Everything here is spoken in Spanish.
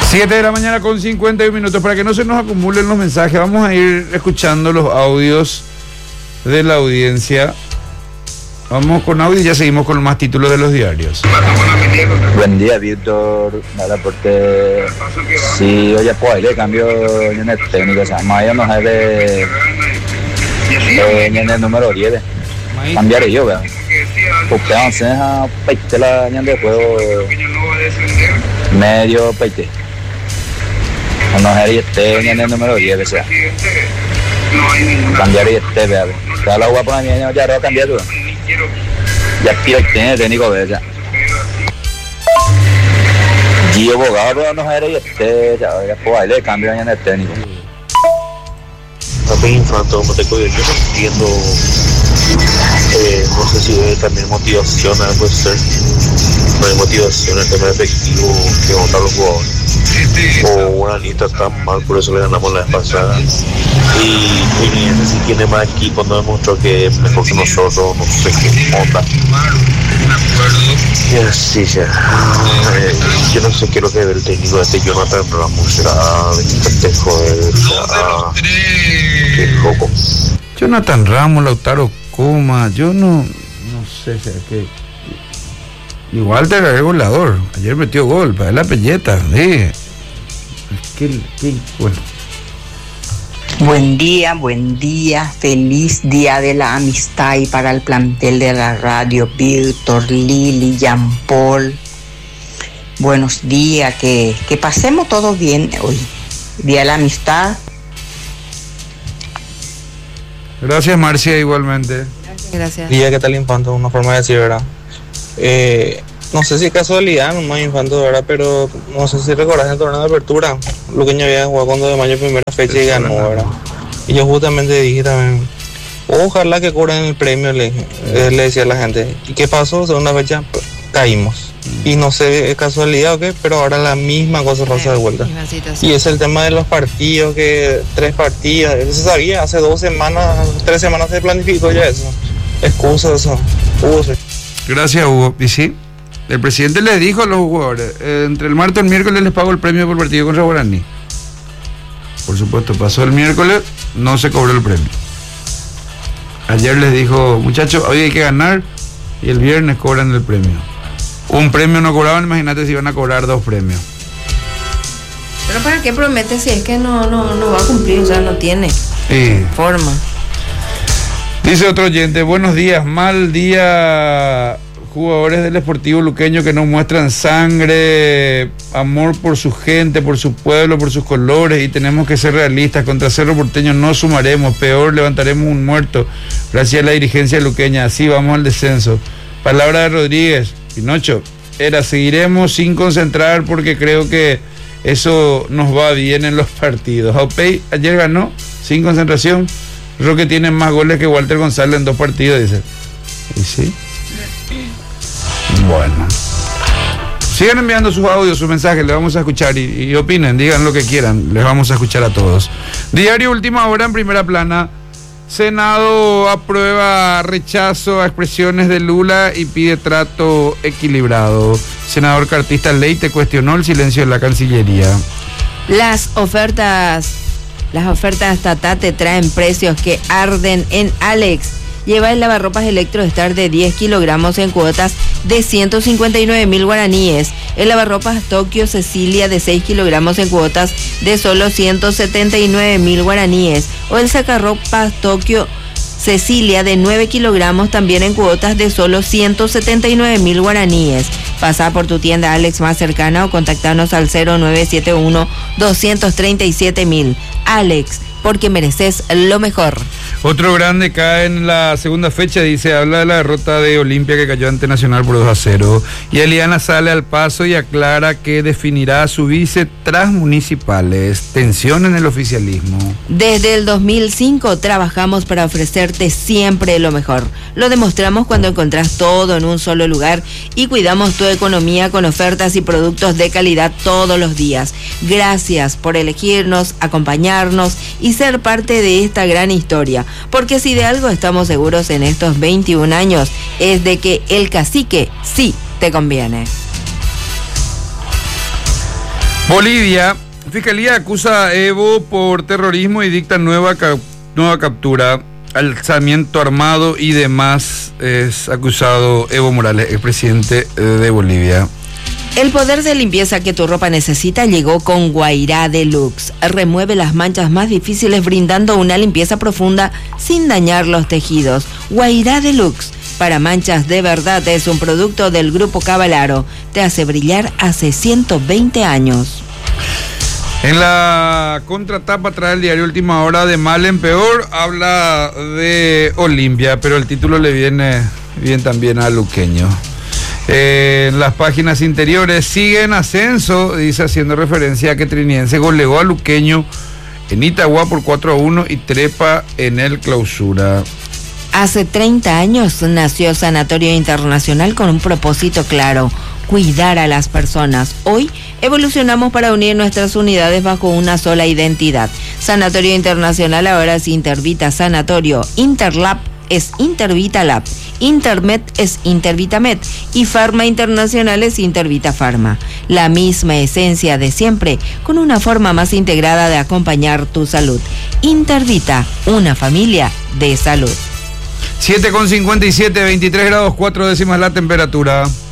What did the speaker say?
7 de la mañana con 51 minutos. Para que no se nos acumulen los mensajes, vamos a ir escuchando los audios de la audiencia. Vamos con audio y ya seguimos con más títulos de los diarios. Buen día, Víctor. Nada, porque si hoy puedo ir, cambio en el técnico, o sea, más allá no sabe en el número 10. Cambiaré yo, ¿verdad? Porque vamos a peite la año de juego medio peite. No sé si en el número 10, o sea. Cambiaré este, ¿verdad? Cada la jugada por la mía ya va a cambiar, ¿verdad? Ya quiero que tiene técnico, ¿verdad? Gio Bogado no sé si ya puedo ir, cambio en el técnico. Papi Infante, como te cuido, yo no entiendo, no sé si debe también motivación, puede ser, no hay motivación, el tema efectivo que montar los jugadores, o una lista tan mal, por eso le ganamos la vez pasada, y si tiene más equipo, no demostró que es mejor que nosotros, no sé qué onda. Y así ya, yo no sé qué es lo que ve el técnico de este Jonathan Ramos, será de joder, qué joco. Jonathan Ramos, Lautaro Coma, yo no sé, o sea, que igual te agarré goleador, ayer metió gol, para la pelleta, es que bueno. Buen día, feliz día de la amistad y para el plantel de la radio, Víctor, Lili, Jean Paul. Buenos días, que pasemos todo bien hoy, día de la amistad. Gracias, Marcia, igualmente. Gracias. Día que tal Infante, una forma de decir, ¿verdad? No sé si es casualidad, no es Infante, ¿verdad? Pero no sé si recordás el torneo de apertura. Luqueño había jugado con 2 de mayo primera fecha y ganó, ¿verdad? Y yo justamente dije también, ojalá que cobren el premio, le decía a la gente. ¿Y qué pasó? Segunda fecha, caímos. Y no sé, es casualidad o qué, pero ahora la misma cosa pasa de vuelta. Y es el tema de los partidos, que 3 partidos, eso se sabía, hace 2 semanas, 3 semanas se planificó ya eso. Excusa eso. Gracias, Hugo. Y sí, el presidente le dijo a los jugadores, entre el martes y el miércoles les pago el premio por partido contra Guaraní. Por supuesto, pasó el miércoles, no se cobró el premio. Ayer les dijo, muchachos, hoy hay que ganar, y el viernes cobran el premio. Un premio no cobraban, imagínate si iban a cobrar 2 premios. Pero ¿para qué promete si es que no va a cumplir? O sea, no tiene forma. Dice otro oyente, buenos días, mal día, jugadores del Sportivo Luqueño que no muestran sangre, amor por su gente, por su pueblo, por sus colores, y tenemos que ser realistas, contra Cerro Porteño no sumaremos, peor levantaremos un muerto, gracias a la dirigencia luqueña, así vamos al descenso. Palabra de Rodríguez, Pinocho, seguiremos sin concentrar porque creo que eso nos va bien en los partidos. Aupey ayer ganó sin concentración. Roque tiene más goles que Walter González en 2 partidos, dice. ¿Y sí? Bueno. Sigan enviando sus audios, sus mensajes, les vamos a escuchar y opinen, digan lo que quieran, les vamos a escuchar a todos. Diario Última Hora en primera plana. Senado aprueba rechazo a expresiones de Lula y pide trato equilibrado. Senador cartista Leite cuestionó el silencio de la Cancillería. Las ofertas Tata te traen precios que arden en Alex. Lleva el lavarropas Electrostar de 10 kilogramos en cuotas de 159.000 guaraníes. El lavarropas Tokio Cecilia de 6 kilogramos en cuotas de solo 179.000 guaraníes. O el sacarropas Tokio Cecilia de 9 kilogramos también en cuotas de solo 179.000 guaraníes. Pasa por tu tienda Alex más cercana o contactanos al 0971-237.000. Alex, porque mereces lo mejor. Otro grande cae en la segunda fecha, dice, habla de la derrota de Olimpia que cayó ante Nacional por 2-0. Y Eliana sale al paso y aclara que definirá a su vice tras municipales. Tensión en el oficialismo. Desde el 2005 trabajamos para ofrecerte siempre lo mejor. Lo demostramos cuando encontrás todo en un solo lugar y cuidamos tu economía con ofertas y productos de calidad todos los días. Gracias por elegirnos, acompañarnos y ser parte de esta gran historia. Porque si de algo estamos seguros en estos 21 años es de que el cacique sí te conviene. Bolivia, Fiscalía acusa a Evo por terrorismo y dicta nueva captura, alzamiento armado y demás. Es acusado Evo Morales, expresidente de Bolivia. El poder de limpieza que tu ropa necesita llegó con Guairá Deluxe. Remueve las manchas más difíciles brindando una limpieza profunda sin dañar los tejidos. Guairá Deluxe, para manchas de verdad, es un producto del Grupo Cavalaro. Te hace brillar hace 120 años. En la contratapa trae el diario Última Hora, de mal en peor, habla de Olimpia, pero el título le viene bien también a Luqueño. En las páginas interiores sigue en ascenso, dice, haciendo referencia a que Triniense goleó a Luqueño en Itagua por 4-1 y trepa en el clausura. Hace 30 años nació Sanatorio Internacional con un propósito claro: cuidar a las personas. Hoy evolucionamos para unir nuestras unidades bajo una sola identidad. Sanatorio Internacional ahora es Intervita Sanatorio, Interlab es Intervitalab, Intermed es Intervitamed y Farma Internacional es Intervita Pharma. La misma esencia de siempre, con una forma más integrada de acompañar tu salud. Intervita, una familia de salud. 7:57, 23 grados 4 décimas la temperatura.